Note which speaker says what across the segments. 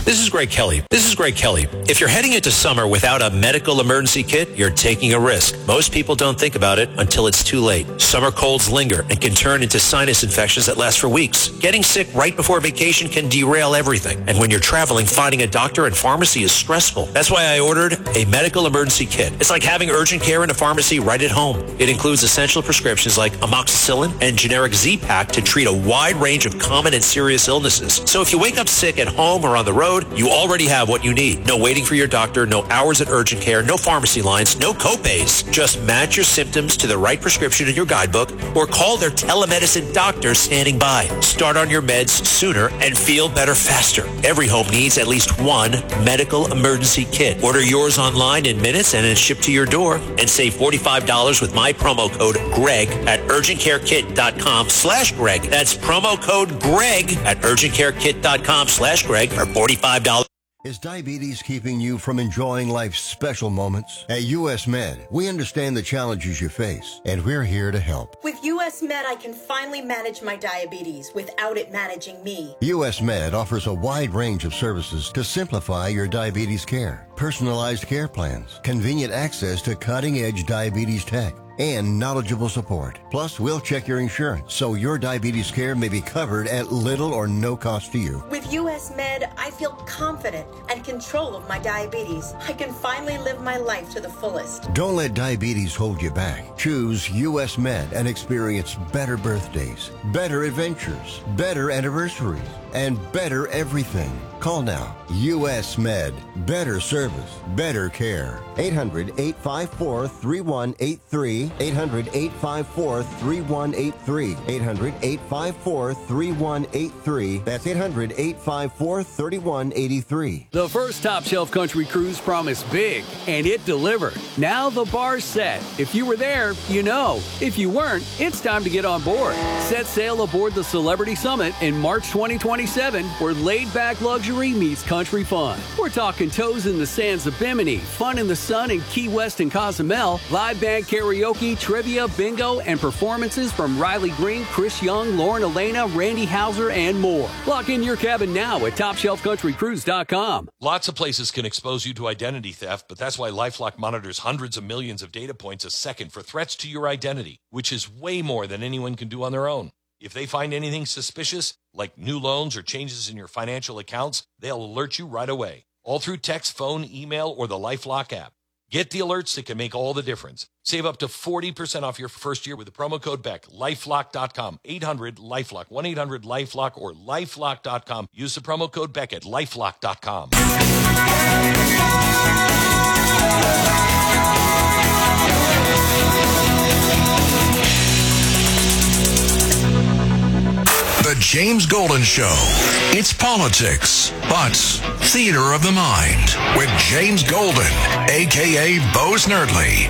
Speaker 1: This is Greg Kelly. If you're heading into summer without a medical emergency kit, you're taking a risk. Most people don't think about it until it's too late. Summer colds linger and can turn into sinus infections that last for weeks. Getting sick right before vacation can derail everything. And when you're traveling, finding a doctor and pharmacy is stressful. That's why I ordered a medical emergency kit. It's like having urgent care in a pharmacy right at home. It includes essential prescriptions like amoxicillin and generic Z-Pak to treat a wide range of common and serious illnesses. So if you wake up sick at home or on the road, you already have what you need. No waiting for your doctor, no hours at urgent care, no pharmacy lines, no copays. Just match your symptoms to the right prescription in your guidebook or call their telemedicine doctor standing by. Start on your meds sooner and feel better faster. Every home needs at least one medical emergency kit. Order yours online in minutes and it's shipped to your door, and save $45 with my promo code GREG at urgentcarekit.com/Greg. That's promo code GREG at urgentcarekit.com/Greg for $45.
Speaker 2: Is diabetes keeping you from enjoying life's special moments? At US Med, we understand the challenges you face, and we're here to help.
Speaker 3: With US Med, I can finally manage my diabetes without it managing me.
Speaker 2: US Med offers a wide range of services to simplify your diabetes care. Personalized care plans, convenient access to cutting-edge diabetes tech, and knowledgeable support. Plus, we'll check your insurance so your diabetes care may be covered at little or no cost to you.
Speaker 3: With US Med, I feel confident and control of my diabetes. I can finally live my life to the fullest.
Speaker 2: Don't let diabetes hold you back. Choose US Med and experience better birthdays, better adventures, better anniversaries, and better everything. Call now. US Med. Better service. Better care. 800-854-3183. 800-854-3183. 800-854-3183. That's 800-854-3183.
Speaker 4: The first Top Shelf Country Cruise promised big, and it delivered. Now the bar's set. If you were there, you know. If you weren't, it's time to get on board. Set sail aboard the Celebrity Summit in March 2027, where laid-back luxury meets country fun. We're talking toes in the sands of Bimini, fun in the sun in Key West and Cozumel, live band karaoke, trivia, bingo, and performances from Riley Green, Chris Young, Lauren Elena, Randy Hauser, and more. Lock in your cabin now at TopShelfCountryCruise.com.
Speaker 5: Lots of places can expose you to identity theft, but that's why LifeLock monitors hundreds of millions of data points a second for threats to your identity, which is way more than anyone can do on their own. If they find anything suspicious, like new loans or changes in your financial accounts, they'll alert you right away, all through text, phone, email, or the LifeLock app. Get the alerts that can make all the difference. Save up to 40% off your first year with the promo code BECK. LifeLock.com, 800-LifeLock, 1-800-LifeLock, or LifeLock.com. Use the promo code BECK at LifeLock.com.
Speaker 6: The James Golden Show. It's politics, but theater of the mind with James Golden, a.k.a. Bo Snerdley.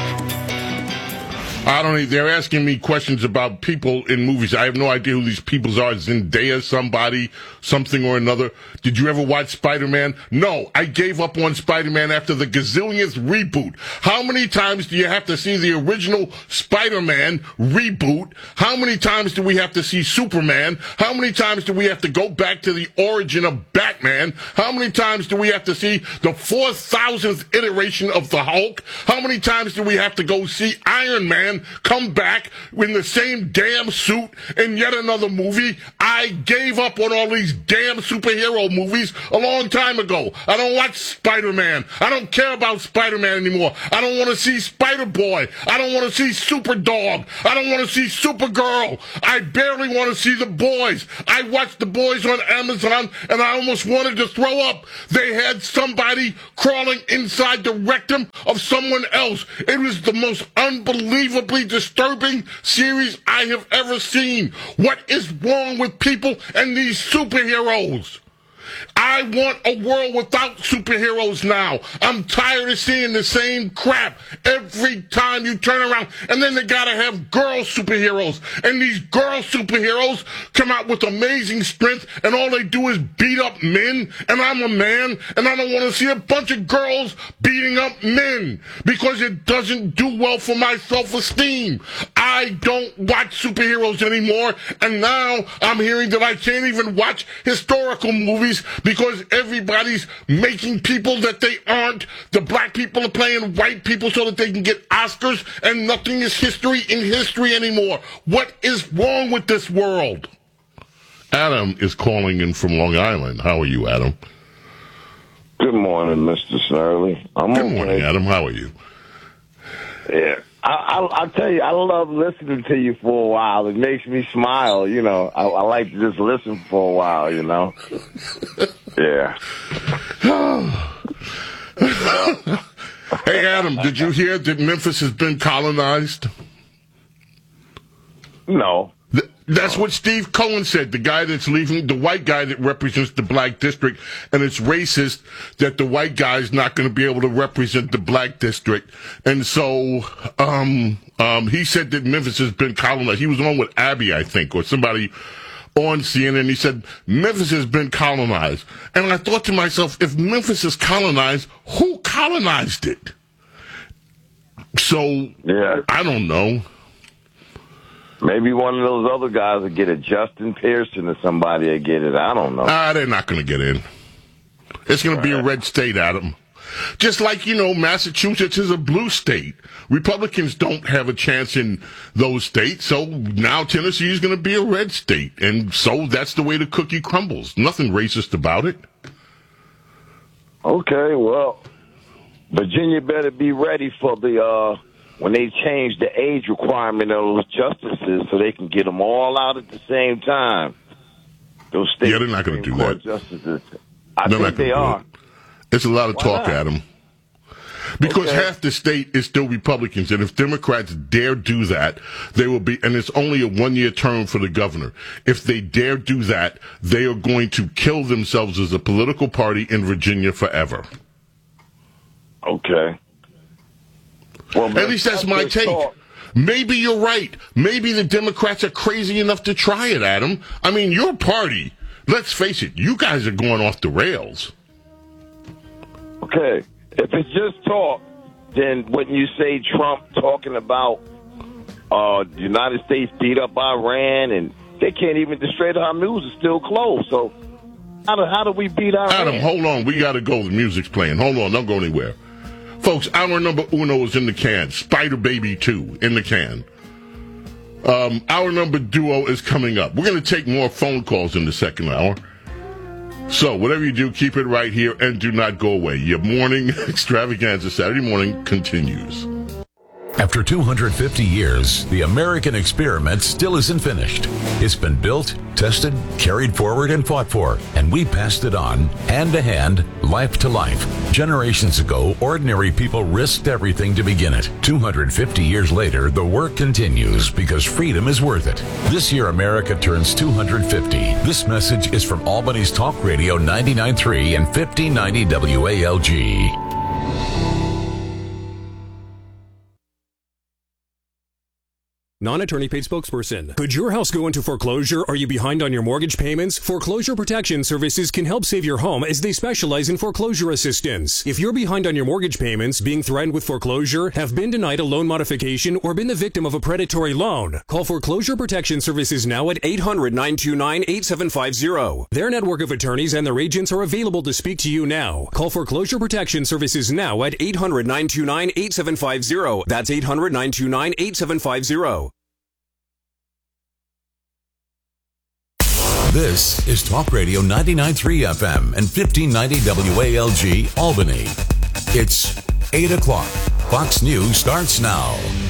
Speaker 7: I don't know. They're asking me questions about people in movies. I have no idea who these people are. Zendaya, somebody, something or another. Did you ever watch Spider-Man? No, I gave up on Spider-Man after the gazillionth reboot. How many times do you have to see the original Spider-Man reboot? How many times do we have to see Superman? How many times do we have to go back to the origin of Batman? How many times do we have to see the 4,000th iteration of the Hulk? How many times do we have to go see Iron Man come back in the same damn suit in yet another movie? I gave up on all these damn superhero movies a long time ago. I don't watch Spider-Man. I don't care about Spider-Man anymore. I don't want to see Spider-Boy. I don't want to see Superdog. I don't want to see Supergirl. I barely want to see The Boys. I watched The Boys on Amazon and I almost wanted to throw up. They had somebody crawling inside the rectum of someone else. It was the most unbelievably disturbing series I have ever seen. What is wrong with people and these superheroes? I want a world without superheroes now. I'm tired of seeing the same crap every time you turn around. And then they gotta have girl superheroes. And these girl superheroes come out with amazing strength and all they do is beat up men. And I'm a man and I don't want to see a bunch of girls beating up men because it doesn't do well for my self-esteem. I don't watch superheroes anymore. And now I'm hearing that I can't even watch historical movies because everybody's making people that they aren't. The black people are playing white people so that they can get Oscars, and nothing is history in history anymore. What is wrong with this world? Adam is calling in from Long Island. How are you, Adam?
Speaker 8: Good morning, Mr. Snurley.
Speaker 7: Good morning, Adam. How are you?
Speaker 8: Yeah. I'll tell you, I love listening to you for a while. It makes me smile, you know. I like to just listen for a while, you know. Yeah.
Speaker 7: Hey, Adam, did you hear that Memphis has been colonized?
Speaker 8: No.
Speaker 7: That's what Steve Cohen said, the guy that's leaving, the white guy that represents the black district, and it's racist that the white guy is not going to be able to represent the black district. And so, he said that Memphis has been colonized. He was on with Abby, I think, or somebody on CNN. He said, Memphis has been colonized. And I thought to myself, if Memphis is colonized, who colonized it? So, yeah. I don't know.
Speaker 8: Maybe one of those other guys will get it. Justin Pearson or somebody will get it. I don't know.
Speaker 7: They're not going to get in. It's going to be a red state, Adam. Just like, you know, Massachusetts is a blue state. Republicans don't have a chance in those states, so now Tennessee is going to be a red state. And so that's the way the cookie crumbles. Nothing racist about it.
Speaker 8: Okay, well, Virginia better be ready for the, when they change the age requirement of those justices so they can get them all out at the same time. Those state
Speaker 7: they're not going to do that.
Speaker 8: Justices. I think they are.
Speaker 7: It's a lot of talk, Adam. Because half the state is still Republicans, and if Democrats dare do that, they will be, and it's only a one-year term for the governor. If they dare do that, they are going to kill themselves as a political party in Virginia forever.
Speaker 8: Okay. Well,
Speaker 7: at least that's my take. Maybe you're right. Maybe the Democrats are crazy enough to try it, Adam. I mean, your party, let's face it, you guys are going off the rails.
Speaker 8: Okay. If it's just talk, then wouldn't you say Trump talking about the United States beat up Iran, and they can't even, the Strait of Hormuz is still closed. So how do we beat Iran?
Speaker 7: Adam, hold on. We got to go. The music's playing. Hold on. Don't go anywhere. Folks, hour number uno is in the can. Spider Baby 2 in the can. Hour number duo is coming up. We're going to take more phone calls in the second hour. So, whatever you do, keep it right here and do not go away. Your morning extravaganza Saturday morning continues.
Speaker 9: After 250 years, the American experiment still isn't finished. It's been built, tested, carried forward, and fought for, and we passed it on, hand to hand, life to life. Generations ago, ordinary people risked everything to begin it. 250 years later, the work continues because freedom is worth it. This year, America turns 250. This message is from Albany's Talk Radio 99.3 and 1590 WALG.
Speaker 10: Non-attorney paid spokesperson. Could your house go into foreclosure? Are you behind on your mortgage payments? Foreclosure Protection Services can help save your home as they specialize in foreclosure assistance. If you're behind on your mortgage payments, being threatened with foreclosure, have been denied a loan modification, or been the victim of a predatory loan, call Foreclosure Protection Services now at 800-929-8750. Their network of attorneys and their agents are available to speak to you now. Call Foreclosure Protection Services now at 800-929-8750. That's 800-929-8750.
Speaker 9: This is Talk Radio 99.3 FM and 1590 WALG Albany. It's 8 o'clock. Fox News starts now.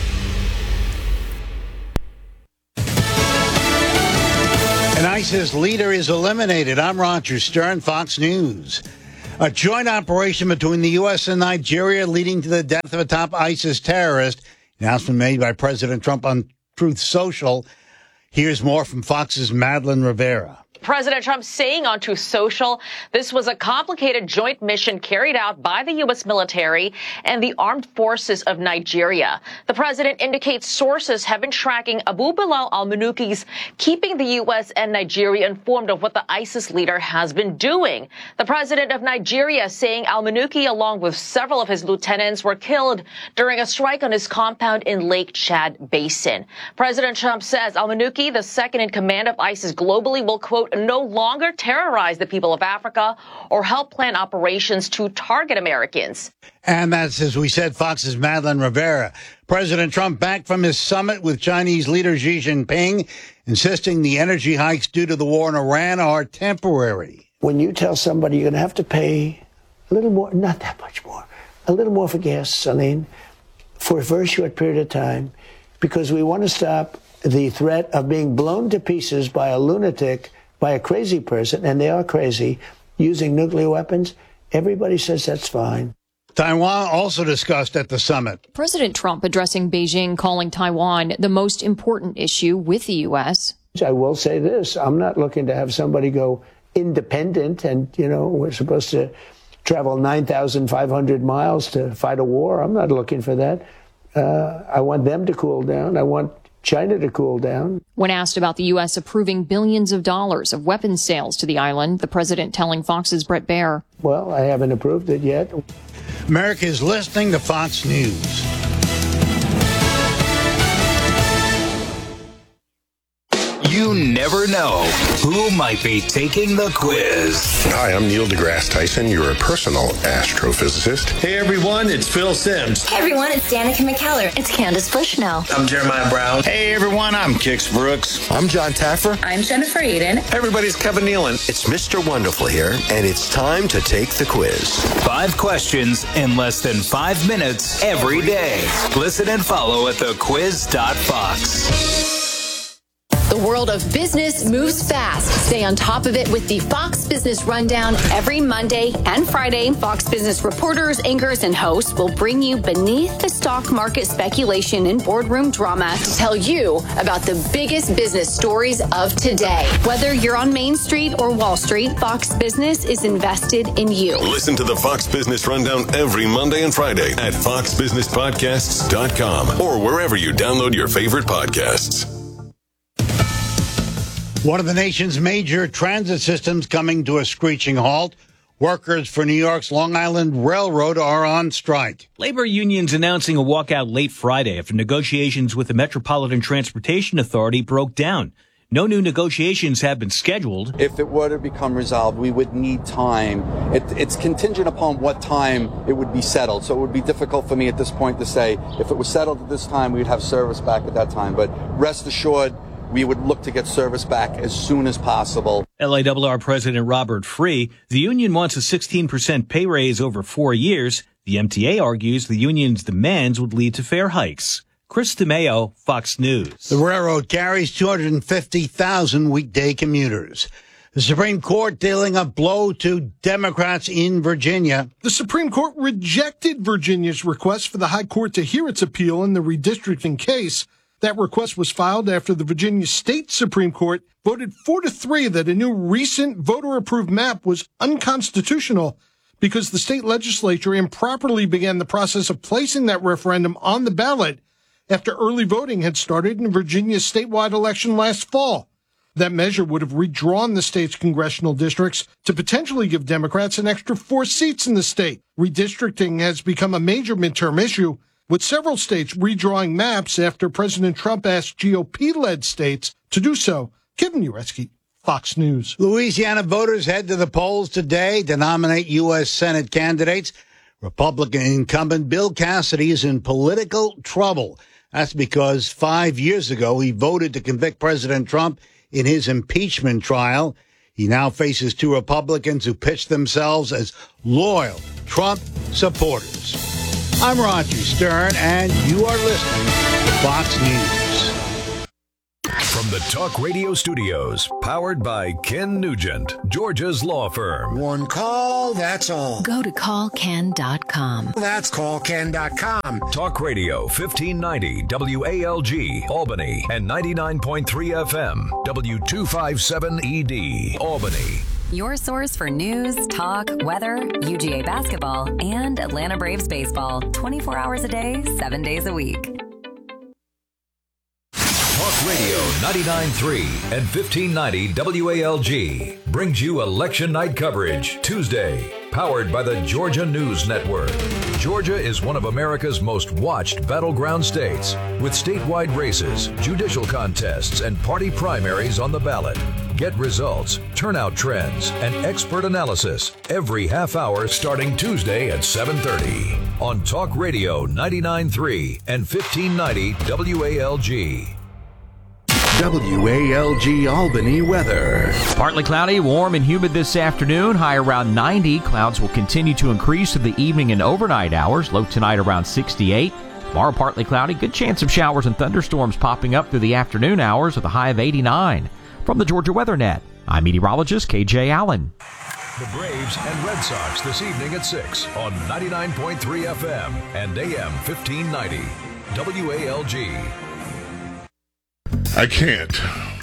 Speaker 11: An ISIS leader is eliminated. I'm Roger Stern, Fox News. A joint operation between the U.S. and Nigeria leading to the death of a top ISIS terrorist. Announcement made by President Trump on Truth Social. Here's more from Fox's Madeline Rivera.
Speaker 12: President Trump saying on Truth Social, this was a complicated joint mission carried out by the U.S. military and the armed forces of Nigeria. The president indicates sources have been tracking Abu Bilal al-Manuki's, keeping the U.S. and Nigeria informed of what the ISIS leader has been doing. The president of Nigeria saying al-Manuki, along with several of his lieutenants, were killed during a strike on his compound in Lake Chad Basin. President Trump says al-Manuki, the second in command of ISIS globally, will, quote, no longer terrorize the people of Africa or help plan operations to target Americans.
Speaker 11: And that's, as we said, Fox's Madeline Rivera. President Trump back from his summit with Chinese leader Xi Jinping, insisting the energy hikes due to the war in Iran are temporary.
Speaker 13: When you tell somebody you're going to have to pay a little more, not that much more, a little more for gasoline for a very short period of time, because we want to stop the threat of being blown to pieces by a lunatic, by a crazy person, and they are crazy, using nuclear weapons, everybody says that's fine.
Speaker 11: Taiwan also discussed at the summit.
Speaker 14: President Trump addressing Beijing, calling Taiwan the most important issue with the U.S.
Speaker 13: I will say this. I'm not looking to have somebody go independent and, we're supposed to travel 9,500 miles to fight a war. I'm not looking for that. I want them to cool down. I want China to cool down.
Speaker 14: When asked about the U.S. approving billions of dollars of weapons sales to the island, the president telling Fox's Bret Baier,
Speaker 13: well, I haven't approved it yet.
Speaker 11: America is listening to Fox News.
Speaker 15: You never know who might be taking the quiz.
Speaker 16: Hi, I'm Neil deGrasse Tyson, your personal astrophysicist.
Speaker 17: Hey everyone, it's Phil Simms.
Speaker 18: Hey everyone, it's Danica McKellar. It's Candace Bushnell.
Speaker 17: I'm Jeremiah Brown.
Speaker 19: Hey everyone, I'm Kix Brooks.
Speaker 20: I'm John Taffer.
Speaker 18: I'm Jennifer Aiden.
Speaker 17: Everybody's Kevin Nealon.
Speaker 20: It's Mr. Wonderful here, and it's time to take the quiz.
Speaker 15: 5 questions in less than 5 minutes every day. Listen and follow at thequiz.fox.
Speaker 21: The world of business moves fast. Stay on top of it with the Fox Business Rundown every Monday and Friday. Fox Business reporters, anchors, and hosts will bring you beneath the stock market speculation and boardroom drama to tell you about the biggest business stories of today. Whether you're on Main Street or Wall Street, Fox Business is invested in you.
Speaker 22: Listen to the Fox Business Rundown every Monday and Friday at foxbusinesspodcasts.com or wherever you download your favorite podcasts.
Speaker 11: One of the nation's major transit systems coming to a screeching halt. Workers for New York's Long Island Railroad are on strike.
Speaker 23: Labor unions announcing a walkout late Friday after negotiations with the Metropolitan Transportation Authority broke down. No new negotiations have been scheduled.
Speaker 24: If it were to become resolved, we would need time. It's contingent upon what time it would be settled. So it would be difficult for me at this point to say if it was settled at this time, we'd have service back at that time. But rest assured, we would look to get service back as soon as possible.
Speaker 23: LIRR President Robert Free, the union wants a 16% pay raise over 4 years. The MTA argues the union's demands would lead to fare hikes. Chris DeMeo, Fox News.
Speaker 11: The railroad carries 250,000 weekday commuters. The Supreme Court dealing a blow to Democrats in Virginia.
Speaker 25: The Supreme Court rejected Virginia's request for the High Court to hear its appeal in the redistricting case. That request was filed after the Virginia State Supreme Court voted 4-3 that a new recent voter-approved map was unconstitutional because the state legislature improperly began the process of placing that referendum on the ballot after early voting had started in Virginia's statewide election last fall. That measure would have redrawn the state's congressional districts to potentially give Democrats an extra 4 seats in the state. Redistricting has become a major midterm issue, with several states redrawing maps after President Trump asked GOP-led states to do so. Kevin Uretsky, Fox News.
Speaker 11: Louisiana voters head to the polls today to nominate U.S. Senate candidates. Republican incumbent Bill Cassidy is in political trouble. That's because 5 years ago he voted to convict President Trump in his impeachment trial. He now faces 2 Republicans who pitch themselves as loyal Trump supporters. I'm Roger Stern, and you are listening to Fox News.
Speaker 9: From the Talk Radio studios, powered by Ken Nugent, Georgia's law firm.
Speaker 26: One call, that's all.
Speaker 27: Go to callken.com.
Speaker 26: That's callken.com.
Speaker 9: Talk Radio 1590 WALG, Albany, and 99.3 FM, W257ED, Albany.
Speaker 27: Your source for news, talk, weather, UGA basketball, and Atlanta Braves baseball. 24 hours a day, 7 days a week.
Speaker 9: Talk Radio 99.3 and 1590 WALG brings you election night coverage Tuesday, powered by the Georgia News Network. Georgia is one of America's most watched battleground states, with statewide races, judicial contests, and party primaries on the ballot. Get results, turnout trends, and expert analysis every half hour starting Tuesday at 7:30 on Talk Radio 99.3 and 1590 WALG.
Speaker 1: WALG Albany weather.
Speaker 2: Partly cloudy, warm and humid this afternoon. High around 90. Clouds will continue to increase through the evening and overnight hours. Low tonight around 68. Tomorrow partly cloudy. Good chance of showers and thunderstorms popping up through the afternoon hours with a high of 89. From the Georgia Weather Net, I'm meteorologist KJ Allen.
Speaker 9: The Braves and Red Sox this evening at 6 on 99.3 FM and AM 1590 WALG.
Speaker 7: I can't.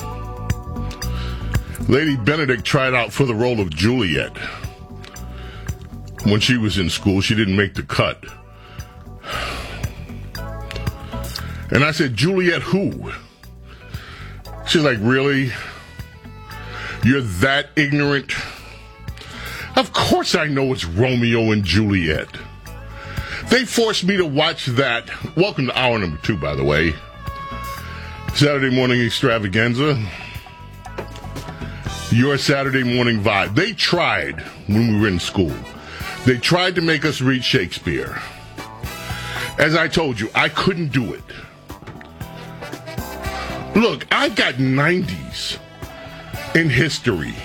Speaker 7: Lady Benedict tried out for the role of Juliet. When she was in school, she didn't make the cut. And I said, Juliet who? She's like, really? You're that ignorant? Of course I know it's Romeo and Juliet. They forced me to watch that. Welcome to hour number 2, by the way. Saturday morning extravaganza. Your Saturday morning vibe. They tried when we were in school. They tried to make us read Shakespeare. As I told you, I couldn't do it. Look, I got 90s in history.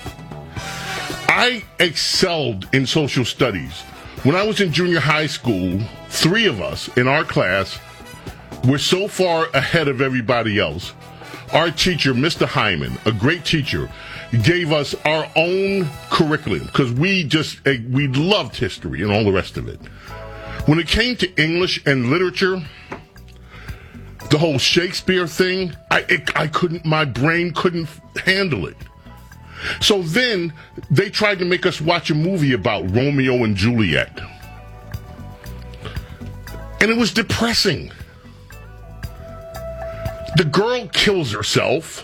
Speaker 7: I excelled in social studies. When I was in junior high school, 3 of us in our class were so far ahead of everybody else. Our teacher, Mr. Hyman, a great teacher, gave us our own curriculum because we loved history and all the rest of it. When it came to English and literature, the whole Shakespeare thing, my brain couldn't handle it. So then they tried to make us watch a movie about Romeo and Juliet. And it was depressing. The girl kills herself.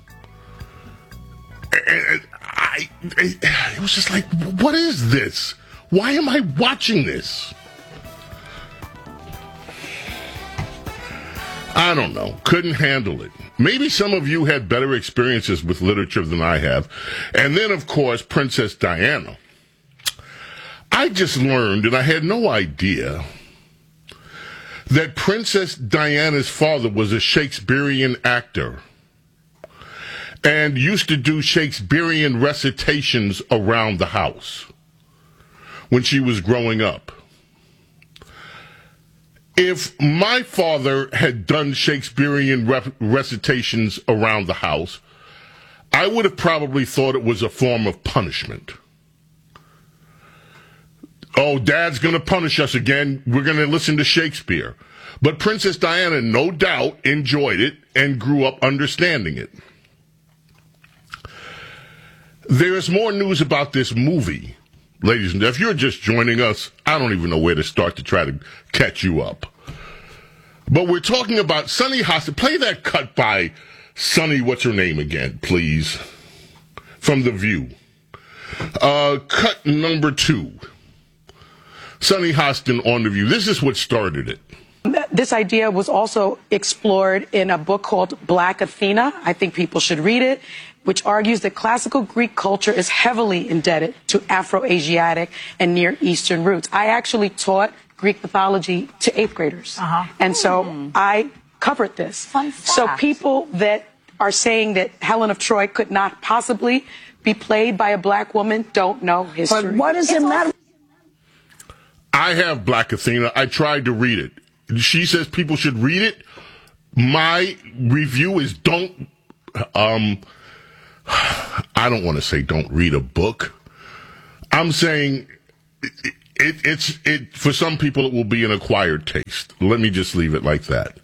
Speaker 7: And it was just like, what is this? Why am I watching this? I don't know. Couldn't handle it. Maybe some of you had better experiences with literature than I have. And then, of course, Princess Diana. I just learned, and I had no idea, that Princess Diana's father was a Shakespearean actor and used to do Shakespearean recitations around the house when she was growing up. If my father had done Shakespearean recitations around the house, I would have probably thought it was a form of punishment. Oh, Dad's going to punish us again. We're going to listen to Shakespeare. But Princess Diana, no doubt, enjoyed it and grew up understanding it. There's more news about this movie, ladies and gentlemen. If you're just joining us, I don't even know where to start to try to catch you up. But we're talking about Sunny Hostin. Play that cut by Sunny, what's her name again, please? From The View. Cut number 2. Sunny Hostin on The View. This is what started it.
Speaker 3: This idea was also explored in a book called Black Athena. I think people should read it, which argues that classical Greek culture is heavily indebted to Afro-Asiatic and Near Eastern roots. I actually taught Greek mythology to 8th graders. And so I covered this.
Speaker 4: Fun fact.
Speaker 3: So people that are saying that Helen of Troy could not possibly be played by a black woman don't know history.
Speaker 4: But what does it matter?
Speaker 7: I have Black Athena. I tried to read it. She says people should read it. My review is don't. I don't want to say don't read a book. I'm saying it's for some people it will be an acquired taste. Let me just leave it like that.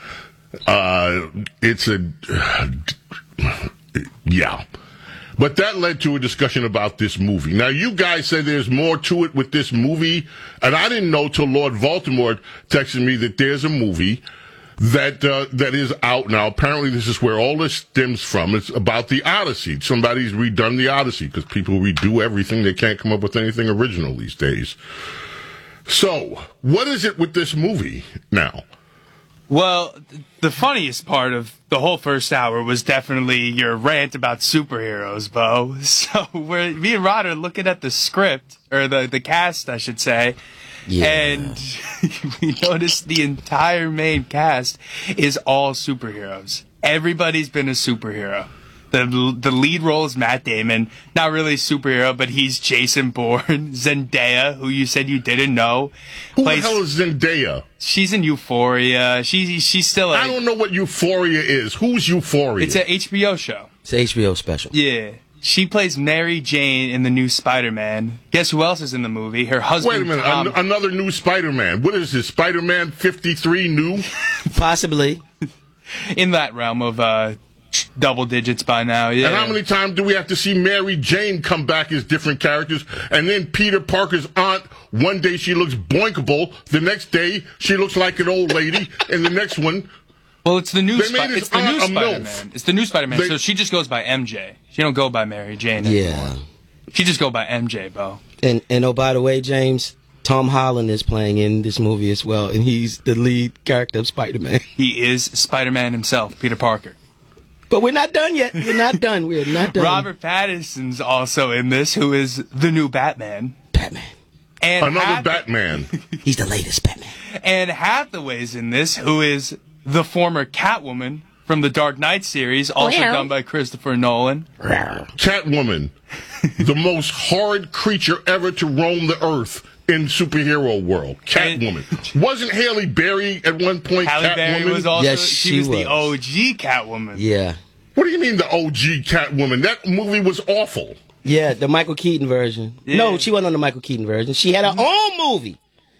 Speaker 7: Yeah. But that led to a discussion about this movie. Now, you guys say there's more to it with this movie, and I didn't know till Lord Baltimore texted me that there's a movie that is out now. Apparently, this is where all this stems from. It's about the Odyssey. Somebody's redone the Odyssey because people redo everything. They can't come up with anything original these days. So, what is it with this movie now?
Speaker 4: Well, the funniest part of the whole first hour was definitely your rant about superheroes, Bo. So me and Rod are looking at the script, or the cast, I should say, and we noticed the entire main cast is all superheroes. Everybody's been a superhero. The lead role is Matt Damon. Not really a superhero, but he's Jason Bourne. Zendaya, who you said you didn't know.
Speaker 7: Who the hell is Zendaya?
Speaker 4: She's in Euphoria. She's still
Speaker 7: I don't know what Euphoria is. Who's Euphoria?
Speaker 4: It's an HBO show.
Speaker 5: It's an HBO special.
Speaker 4: Yeah. She plays Mary Jane in the new Spider-Man. Guess who else is in the movie? Her husband,
Speaker 7: Wait a minute.
Speaker 4: Tom.
Speaker 7: Another new Spider-Man. What is this? Spider-Man 53 new?
Speaker 5: Possibly.
Speaker 4: In that realm of double digits by now, yeah.
Speaker 7: And how many times do we have to see Mary Jane come back as different characters? And then Peter Parker's aunt, one day she looks boinkable, the next day she looks like an old lady, and the next one...
Speaker 4: Well, it's the new
Speaker 7: Spider-Man.
Speaker 4: It's the new Spider-Man, so she just goes by MJ. She don't go by Mary Jane anymore.
Speaker 5: Yeah.
Speaker 4: She just go by MJ, Bo.
Speaker 5: And oh, by the way, James, Tom Holland is playing in this movie as well, and he's the lead character of Spider-Man.
Speaker 4: He is Spider-Man himself, Peter Parker.
Speaker 5: But we're not done yet. We're not done. We're not done.
Speaker 4: Robert Pattinson's also in this, who is the new Batman. And
Speaker 7: Another Batman.
Speaker 5: He's the latest Batman.
Speaker 4: And Hathaway's in this, who is the former Catwoman from the Dark Knight series, also done by Christopher Nolan.
Speaker 7: Catwoman, the most horrid creature ever to roam the earth in superhero world. Catwoman. Wasn't Halle Berry at one point
Speaker 4: Halle Berry
Speaker 7: Catwoman?
Speaker 4: was also,
Speaker 5: Yes,
Speaker 4: she was the OG Catwoman.
Speaker 5: Yeah.
Speaker 7: What do you mean the OG Catwoman? That movie was awful.
Speaker 5: Yeah, the Michael Keaton version.
Speaker 4: Yeah.
Speaker 5: No, she wasn't on the Michael Keaton version. She had her own movie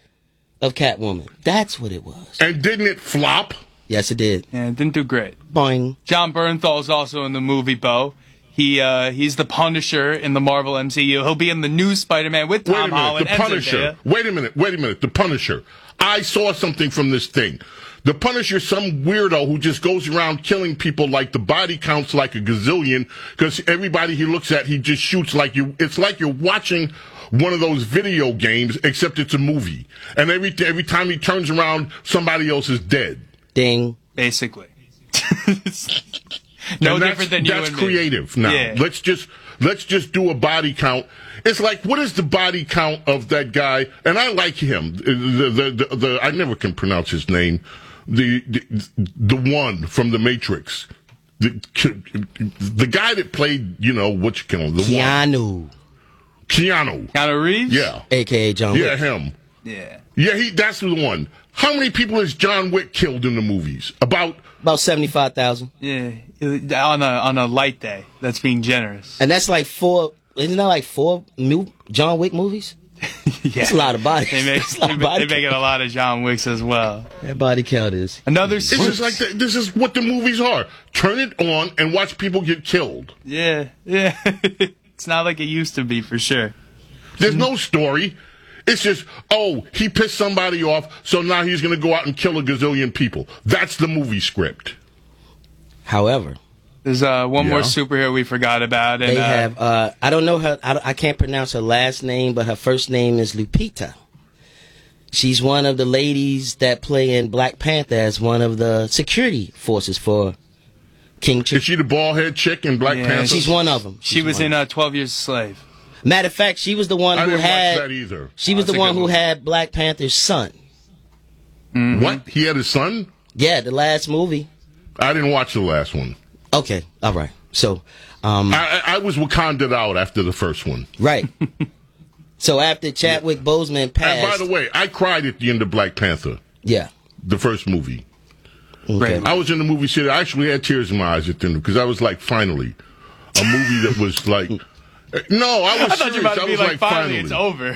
Speaker 5: of Catwoman. That's what it was.
Speaker 7: And didn't it flop?
Speaker 5: Yes, it did.
Speaker 4: Yeah, it didn't do great.
Speaker 5: Boing.
Speaker 4: John Bernthal's also in the movie, Bo. He's the Punisher in the Marvel MCU. He'll be in the new Spider-Man with Tom Holland
Speaker 7: The
Speaker 4: and
Speaker 7: Punisher.
Speaker 4: Zendaya.
Speaker 7: Wait a minute. The Punisher. I saw something from this thing. The Punisher, some weirdo who just goes around killing people like the body counts like a gazillion because everybody he looks at, he just shoots like you. It's like you're watching one of those video games, except it's a movie. And every time he turns around, somebody else is dead.
Speaker 5: Ding.
Speaker 4: Basically. No different than you and me.
Speaker 7: That's creative. Now,
Speaker 4: Yeah.
Speaker 7: let's just do a body count. It's like, what is the body count of that guy? And I like him. The I never can pronounce his name. The one from The Matrix. The guy that played, what you call him?
Speaker 5: Keanu.
Speaker 4: Keanu Reeves?
Speaker 7: Yeah.
Speaker 5: A.K.A. John Wick.
Speaker 7: Yeah, him.
Speaker 4: Yeah.
Speaker 7: Yeah, that's the one. How many people has John Wick killed in the movies? About
Speaker 5: 75,000.
Speaker 4: Yeah, on a light day. That's being generous.
Speaker 5: And that's like four. Isn't that like 4 new John Wick movies?
Speaker 4: Yeah.
Speaker 5: That's a lot of bodies.
Speaker 4: They make it a lot of John Wicks as well.
Speaker 5: That body count is.
Speaker 4: Another.
Speaker 7: This is what the movies are. Turn it on and watch people get killed.
Speaker 4: Yeah. It's not like it used to be, for sure.
Speaker 7: There's no story. It's just, he pissed somebody off, so now he's going to go out and kill a gazillion people. That's the movie script.
Speaker 5: However,
Speaker 4: there's one more superhero we forgot about. And,
Speaker 5: they have, I don't know her, I can't pronounce her last name, but her first name is Lupita. She's one of the ladies that play in Black Panther as one of the security forces for King Chick.
Speaker 7: Is she the bald-head chick in Black Panther?
Speaker 5: She's one of them.
Speaker 4: She was in 12 Years a Slave.
Speaker 5: Matter of fact, she was the one
Speaker 7: I
Speaker 5: who
Speaker 7: didn't
Speaker 5: had.
Speaker 7: watch that either.
Speaker 5: She was the one who had Black Panther's son.
Speaker 4: Mm-hmm.
Speaker 7: What? He had his son?
Speaker 5: Yeah, the last movie.
Speaker 7: I didn't watch the last one.
Speaker 5: Okay, all right. So,
Speaker 7: I was Wakanda'd out after the first one.
Speaker 5: Right. So after Chadwick Boseman passed.
Speaker 7: And by the way, I cried at the end of Black Panther.
Speaker 5: Yeah.
Speaker 7: The first movie.
Speaker 5: Okay.
Speaker 7: I was in the movie theater. I actually had tears in my eyes at the end because I was like, finally, a movie that was like. No, I was.
Speaker 4: I thought you were about to be like, finally, it's over.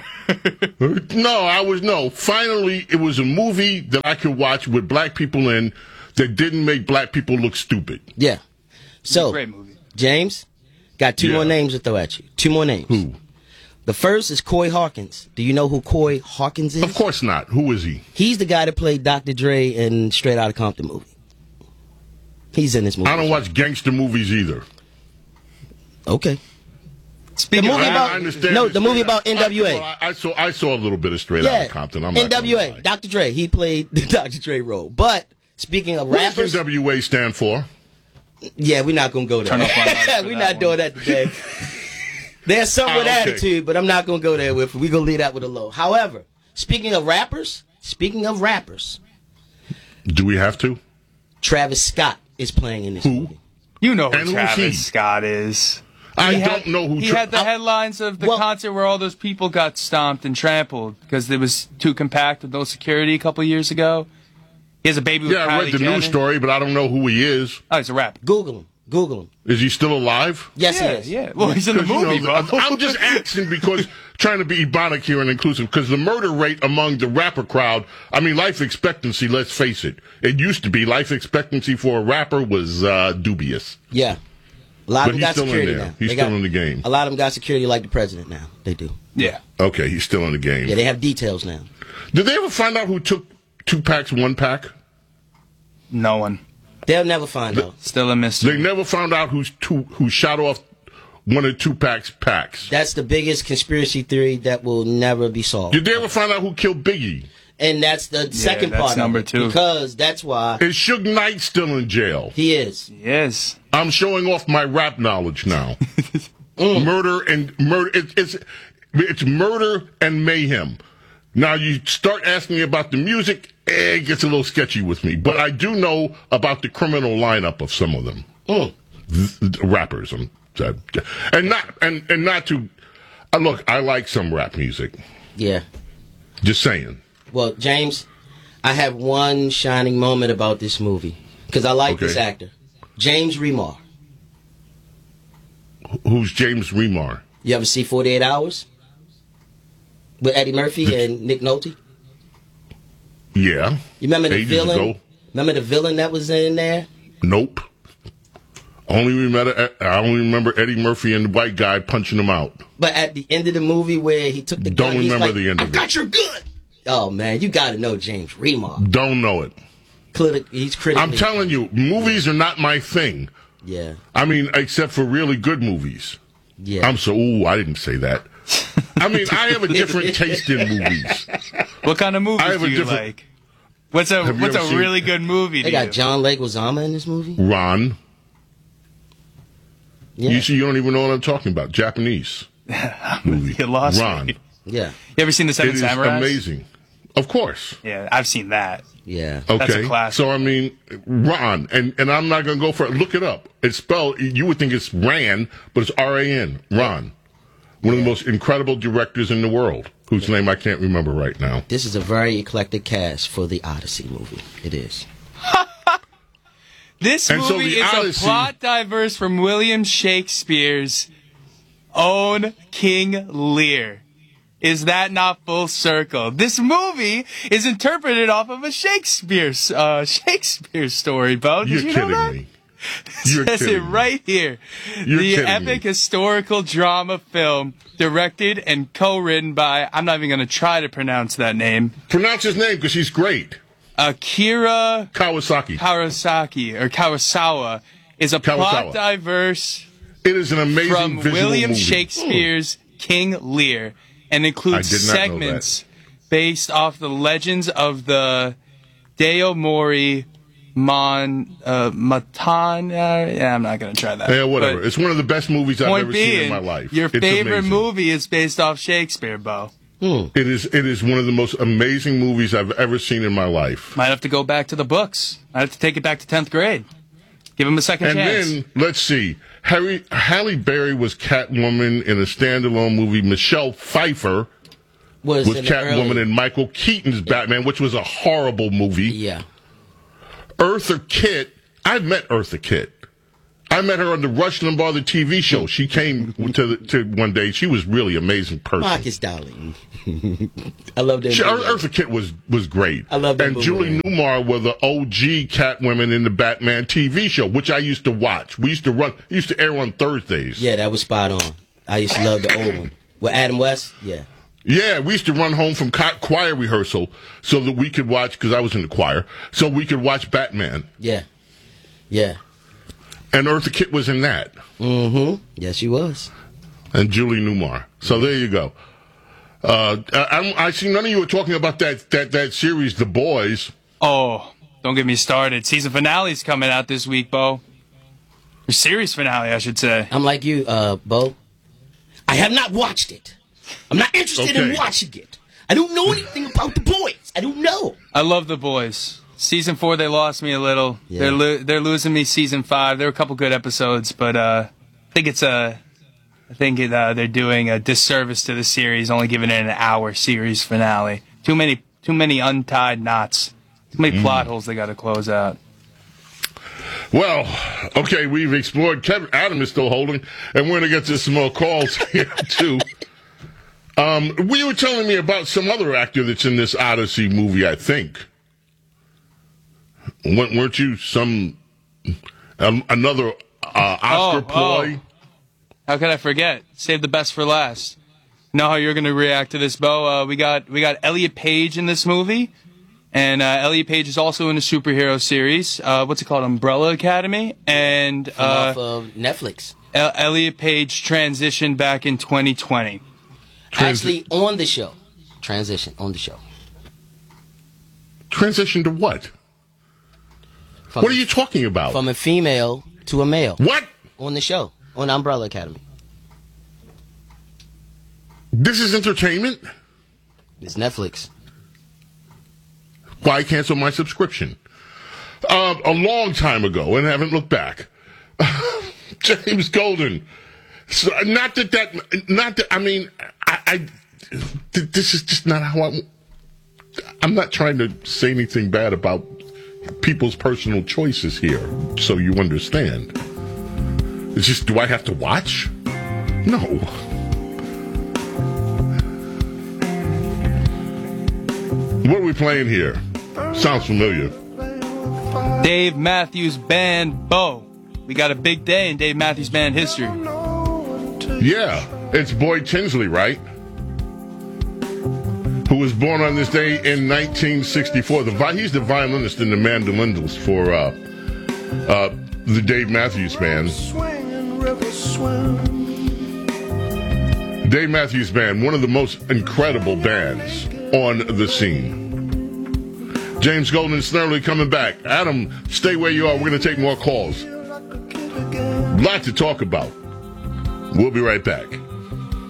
Speaker 7: Finally, it was a movie that I could watch with black people in that didn't make black people look stupid.
Speaker 5: Yeah. So,
Speaker 4: great movie.
Speaker 5: James, got two more names to throw at you. 2 more names.
Speaker 7: Who?
Speaker 5: The first is Coy Hawkins. Do you know who Coy Hawkins is?
Speaker 7: Of course not. Who is he?
Speaker 5: He's the guy that played Dr. Dre in Straight Outta Compton movie. He's in this movie.
Speaker 7: I don't watch gangster movies either.
Speaker 5: Okay.
Speaker 4: Speaking
Speaker 5: the movie about NWA.
Speaker 7: I saw a little bit of Straight Outta Compton. I'm not
Speaker 5: NWA. Dr. Dre. He played the Dr. Dre role. But Speaking of
Speaker 7: What
Speaker 5: rappers,
Speaker 7: does NWA stand for?
Speaker 5: yeah, we're not gonna go there. We're not doing that today. There's some with attitude, but I'm not gonna go there with it. We're gonna leave that with a low. However, speaking of rappers,
Speaker 7: do we have to?
Speaker 5: Travis Scott is playing in this movie.
Speaker 4: You know who
Speaker 7: And who's
Speaker 4: Travis
Speaker 7: he?
Speaker 4: Scott is.
Speaker 7: I don't know who.
Speaker 4: He had the headlines of the concert where all those people got stomped and trampled because it was too compact with no security a couple years ago. He has a baby with Kylie
Speaker 7: I read the
Speaker 4: Jenner.
Speaker 7: news story, but I don't know who he is.
Speaker 4: Oh, he's a rapper.
Speaker 5: Google him.
Speaker 7: Is he still alive?
Speaker 5: Yes, he is.
Speaker 4: Yeah. Well, he's in the movie, bro.
Speaker 7: I'm just asking because trying to be ebonic here and inclusive because the murder rate among the rapper crowd, I mean, life expectancy, let's face it. It used to be life expectancy for a rapper was dubious.
Speaker 5: Yeah. A lot of them
Speaker 7: But he's
Speaker 5: got
Speaker 7: still
Speaker 5: security
Speaker 7: in there.
Speaker 5: now.
Speaker 7: He's still in the game.
Speaker 5: A lot of them got security like the president now. They do.
Speaker 4: Yeah.
Speaker 7: Okay, he's still in the game.
Speaker 5: Yeah, they have details now.
Speaker 7: Did they ever find out who took 2 packs, 1 pack?
Speaker 4: No one.
Speaker 5: They'll never find out.
Speaker 4: Still a mystery.
Speaker 7: They never found out who shot off 1 or 2 packs.
Speaker 5: That's the biggest conspiracy theory that will never be solved.
Speaker 7: Did they ever find out who killed Biggie?
Speaker 5: And that's the second
Speaker 4: that's
Speaker 5: part
Speaker 4: number
Speaker 5: of it.
Speaker 4: 2.
Speaker 5: Because that's why.
Speaker 7: Is Suge Knight still in jail?
Speaker 5: He is.
Speaker 4: Yes.
Speaker 7: I'm showing off my rap knowledge now. Murder. It's murder and mayhem. Now you start asking me about the music, it gets a little sketchy with me. But I do know about the criminal lineup of some of them. The rappers, and not to look. I like some rap music.
Speaker 5: Yeah.
Speaker 7: Just saying.
Speaker 5: Well, James, I have one shining moment about this movie because I like this actor, James Remar.
Speaker 7: Who's James Remar?
Speaker 5: You ever see 48 Hours with Eddie Murphy and Nick Nolte?
Speaker 7: Yeah.
Speaker 5: You remember the
Speaker 7: Ages
Speaker 5: villain?
Speaker 7: ago.
Speaker 5: Remember the villain that was in there?
Speaker 7: Nope. I only remember Eddie Murphy and the white guy punching him out.
Speaker 5: But at the end of the movie where he took the gun,
Speaker 7: Don't
Speaker 5: he's
Speaker 7: remember
Speaker 5: like,
Speaker 7: the end
Speaker 5: I
Speaker 7: of
Speaker 5: got
Speaker 7: it.
Speaker 5: your gun. Oh, man, you got to know James Remar.
Speaker 7: Don't know it.
Speaker 5: He's critically.
Speaker 7: I'm telling you, movies are not my thing.
Speaker 5: Yeah.
Speaker 7: I mean, except for really good movies.
Speaker 5: Yeah.
Speaker 7: I didn't say that. I mean, I have a different taste in movies.
Speaker 4: What kind of movies do you like? What's a really good movie?
Speaker 5: They got John Leguizamo in this movie.
Speaker 7: Ron.
Speaker 5: Yeah.
Speaker 7: You don't even know what I'm talking about. Japanese movie.
Speaker 4: You lost
Speaker 7: Ron.
Speaker 4: me.
Speaker 5: Yeah.
Speaker 4: You ever seen The Seven Samurais?
Speaker 7: It is amazing. Of course.
Speaker 4: Yeah, I've seen that.
Speaker 5: Yeah.
Speaker 7: Okay.
Speaker 4: That's a classic.
Speaker 7: So, I mean, Ron, and I'm not going to go for it. Look it up. It's spelled, you would think it's Ran, but it's R-A-N. Ron. One of the most incredible directors in the world, whose name I can't remember right now.
Speaker 5: This is a very eclectic cast for the Odyssey movie. It is.
Speaker 4: This movie is a plot diverse from William Shakespeare's own King Lear. Is that not full circle? This movie is interpreted off of a Shakespeare story, Bo. Did you know that?
Speaker 7: Me.
Speaker 4: It says it right here. The epic historical drama film directed and co-written by, I'm not even going to try to pronounce that name.
Speaker 7: Pronounce his name because he's great.
Speaker 4: Akira
Speaker 7: Kawasaki
Speaker 4: or Kawasawa is a plot diverse.
Speaker 7: It is an amazing
Speaker 4: from
Speaker 7: visual
Speaker 4: William
Speaker 7: movie.
Speaker 4: Shakespeare's King Lear, and includes segments based off the legends of the Daemori Matana. Yeah, I'm not going to try that.
Speaker 7: Yeah, whatever.
Speaker 4: But
Speaker 7: it's one of the best movies I've ever seen in my life.
Speaker 4: Your
Speaker 7: It's
Speaker 4: favorite
Speaker 7: amazing.
Speaker 4: movie is based off Shakespeare, Bo.
Speaker 7: It is one of the most amazing movies I've ever seen in my life.
Speaker 4: Might have to go back to the books. Might have to take it back to 10th grade. Give him a second chance.
Speaker 7: And then, let's see. Halle Berry was Catwoman in a standalone movie. Michelle Pfeiffer was Catwoman in Michael Keaton's Batman, which was a horrible movie.
Speaker 5: Yeah.
Speaker 7: Eartha Kitt. I've met Eartha Kitt. I met her on the Rush Limbaugh, the TV show. She came to one day. She was really amazing person.
Speaker 5: Marcus Darling. I love that.
Speaker 7: Eartha Kitt was great.
Speaker 5: I love that.
Speaker 7: And Julie Newmar were the OG Catwomen in the Batman TV show, which I used to watch. We used to run. It used to air on Thursdays.
Speaker 5: Yeah, that was spot on. I used to love the old one with Adam West. Yeah.
Speaker 7: Yeah, we used to run home from choir rehearsal so that we could watch, because I was in the choir, so we could watch Batman.
Speaker 5: Yeah. Yeah.
Speaker 7: And Eartha Kitt was in that.
Speaker 5: Mm-hmm. Yes, she was.
Speaker 7: And Julie Newmar. So there you go. I see none of you were talking about that series, The Boys.
Speaker 4: Oh, don't get me started. Season finale's coming out this week, Bo. Or series finale, I should say.
Speaker 5: I'm like you, Bo. I have not watched it. I'm not interested in watching it. I don't know anything about The Boys. I don't know.
Speaker 4: I love The Boys. Season 4, they lost me a little.
Speaker 5: Yeah.
Speaker 4: They're losing me season 5. There were a couple good episodes, but I think they're doing a disservice to the series, only giving it an hour series finale. Too many untied knots. Too many plot holes they got to close out.
Speaker 7: Well, okay, we've explored. Adam is still holding, and we're going to get to some more calls here, too. We were telling me about some other actor that's in this Odyssey movie, I think. Weren't you another Oscar ploy?
Speaker 4: How could I forget? Save the best for last. Know how you're going to react to this, Bo? We got Elliot Page in this movie, and Elliot Page is also in a superhero series. What's it called? Umbrella Academy, and
Speaker 5: off of Netflix.
Speaker 4: Elliot Page transitioned back in 2020.
Speaker 5: Actually, on the show. Transition on the show.
Speaker 7: Transition to what? What are you talking about?
Speaker 5: From a female to a male.
Speaker 7: What?
Speaker 5: On the show. On Umbrella Academy.
Speaker 7: This is entertainment?
Speaker 5: It's Netflix.
Speaker 7: Why cancel my subscription? A long time ago, and haven't looked back. James Golden. So, this is just not how I'm not trying to say anything bad about people's personal choices here, so you understand. It's just, do I have to watch? No. What are we playing here? Sounds familiar.
Speaker 4: Dave Matthews Band, Bo. We got a big day in Dave Matthews Band history.
Speaker 7: Yeah, it's Boyd Tinsley, right? Who was born on this day in 1964. He's the violinist and the mandolins for the Dave Matthews Band. Dave Matthews Band, one of the most incredible bands on the scene. James Golden Snurley coming back. Adam, stay where you are. We're going to take more calls. A lot to talk about. We'll be right back.